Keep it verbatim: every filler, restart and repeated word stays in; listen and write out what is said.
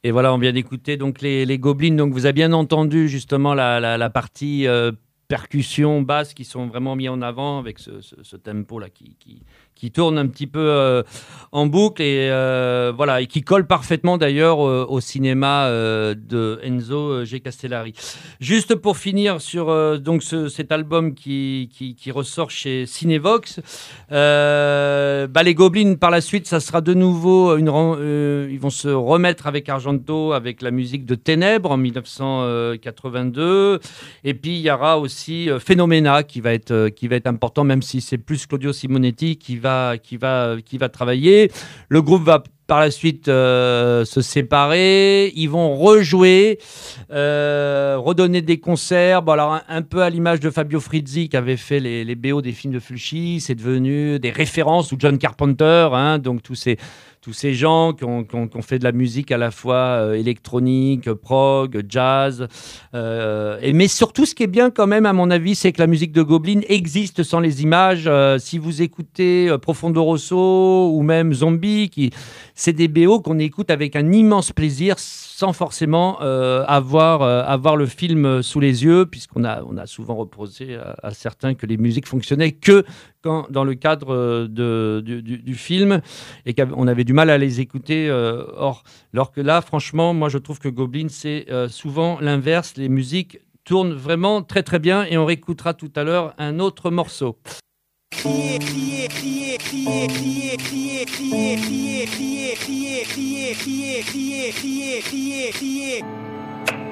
Et voilà, on vient d'écouter donc les, les Gobelins. Donc vous avez bien entendu justement la, la, la partie euh, percussion basse qui sont vraiment mis en avant avec ce, ce, ce tempo là qui, qui, qui tourne un petit peu euh, en boucle et euh, voilà et qui colle parfaitement d'ailleurs euh, au cinéma euh, de Enzo G. Castellari. Juste pour finir sur euh, donc ce, cet album qui, qui, qui ressort chez Cinevox, euh, bah, les Gobelins par la suite ça sera de nouveau une euh, ils vont se remettre avec Argento avec la musique de Ténèbres en dix-neuf cent quatre-vingt-deux et puis il y aura aussi euh, Phenomena qui va être euh, qui va être important même si c'est plus Claudio Simonetti qui va qui va qui va travailler. Le groupe va par la suite euh, se séparer, ils vont rejouer, euh, redonner des concerts. Bon, alors un, un peu à l'image de Fabio Frizzi qui avait fait les, les B O des films de Fulci, c'est devenu des références, ou John Carpenter, hein, donc tous ces tous ces gens qui ont, qui, ont, qui ont fait de la musique à la fois euh, électronique, prog, jazz. Euh, et, mais surtout, ce qui est bien quand même, à mon avis, c'est que la musique de Goblin existe sans les images. Euh, si vous écoutez euh, Profondo Rosso ou même Zombie, qui, c'est des B O qu'on écoute avec un immense plaisir sans forcément euh, avoir, euh, avoir le film sous les yeux, puisqu'on a, on a souvent reproché à, à certains que les musiques fonctionnaient que quand, dans le cadre de, du, du, du film et qu'on avait du mal à les écouter. Euh, or, alors que là, franchement, moi je trouve que Goblin, c'est euh, souvent l'inverse. Les musiques tournent vraiment très très bien et on réécoutera tout à l'heure un autre morceau. Crier, crier, crier, crier, crier, crier, crier, crier, crier, crier, crier, crier, crier, crier, crier, crier.